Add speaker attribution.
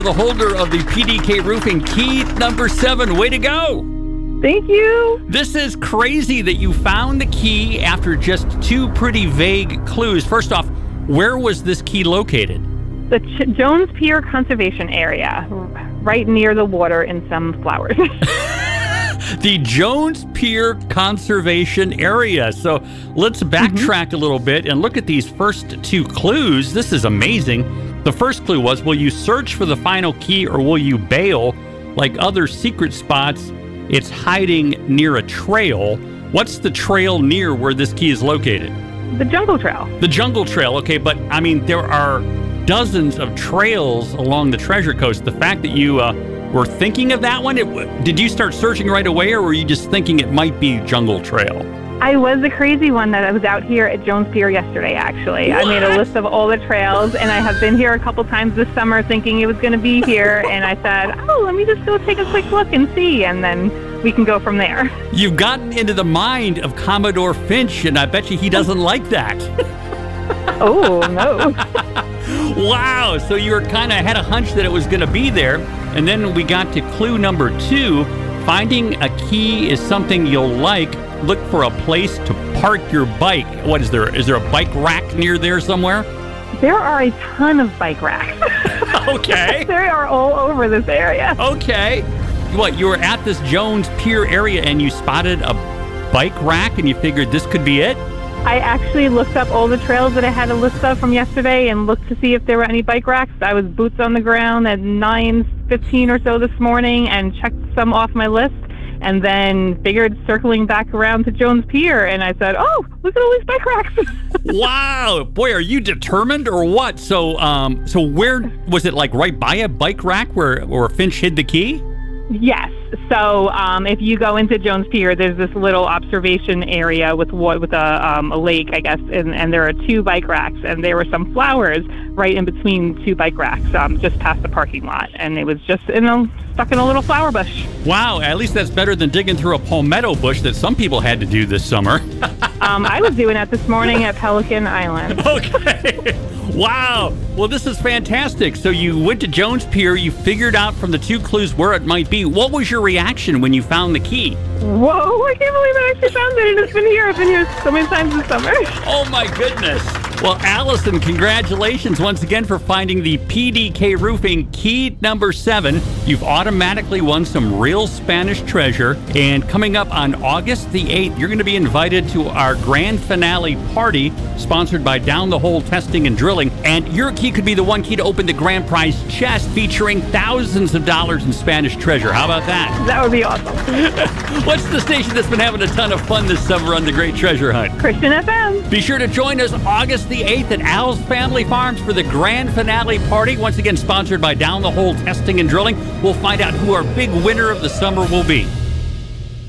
Speaker 1: The holder of the PDK Roofing key number 7. Way to go.
Speaker 2: Thank you.
Speaker 1: This is crazy that you found the key after just 2 pretty vague clues. First off, where was this key located?
Speaker 2: The Jones Pier Conservation Area, right near the water in some flowers.
Speaker 1: The Jones Pier Conservation Area. So let's backtrack a little bit and look at these first 2 clues. This is amazing. The first clue was, will you search for the final key or will you bail? Like other secret spots, it's hiding near a trail. What's the trail near where this key is located?
Speaker 2: The Jungle Trail.
Speaker 1: The Jungle Trail, okay, but I mean, there are dozens of trails along the Treasure Coast. The fact that you were thinking of that one, did you start searching right away or were you just thinking it might be Jungle Trail?
Speaker 2: I was the crazy one that I was out here at Jones Pier yesterday, actually.
Speaker 1: What?
Speaker 2: I made a list of all the trails, and I have been here a couple times this summer thinking it was going to be here, and I said, oh, let me just go take a quick look and see, and then we can go from there.
Speaker 1: You've gotten into the mind of Commodore Finch, and I bet you he doesn't like that.
Speaker 2: Oh, no.
Speaker 1: Wow, so you were kind of had a hunch that it was going to be there, and then we got to clue number 2. Finding a key is something you'll like. Look for a place to park your bike. What is there? Is there a bike rack near there somewhere?
Speaker 2: There are a ton of bike racks.
Speaker 1: Okay.
Speaker 2: They are all over this area.
Speaker 1: Okay. What, you were at this Jones Pier area and you spotted a bike rack and you figured this could be it?
Speaker 2: I actually looked up all the trails that I had a list of from yesterday and looked to see if there were any bike racks. I was boots on the ground at 9:15 or so this morning and checked some off my list. And then figured circling back around to Jones Pier, and I said, oh, look at all these bike racks.
Speaker 1: Wow. Boy, are you determined or what? So where was it, like right by a bike rack where Finch hid the key?
Speaker 2: Yes. So if you go into Jones Pier, there's this little observation area with a lake, I guess, and there are 2 bike racks, and there were some flowers right in between 2 bike racks, just past the parking lot, and it was just stuck in a little flower bush.
Speaker 1: Wow, at least that's better than digging through a palmetto bush that some people had to do this summer.
Speaker 2: I was doing that this morning at Pelican Island.
Speaker 1: Okay. Wow. Well, this is fantastic. So you went to Jones Pier, you figured out from the 2 clues where it might be. What was your reaction when you found the key?
Speaker 2: Whoa, I can't believe I actually found it, and it's been here. I've been here so many times this summer.
Speaker 1: Oh, my goodness. Well, Allison, congratulations once again for finding the PDK Roofing key number 7. You've automatically won some real Spanish treasure. And coming up on August the 8th, you're going to be invited to our grand finale party sponsored by Down the Hole Testing and Drilling. And your key could be the one key to open the grand prize chest featuring thousands of dollars in Spanish treasure. How about that?
Speaker 2: That would be awesome.
Speaker 1: What's the station that's been having a ton of fun this summer on the Great Treasure Hunt?
Speaker 2: Christian FM.
Speaker 1: Be sure to join us August the 8th at Al's Family Farms for the grand finale party. Once again, sponsored by Down the Hole Testing and Drilling. We'll find out who our big winner of the summer will be.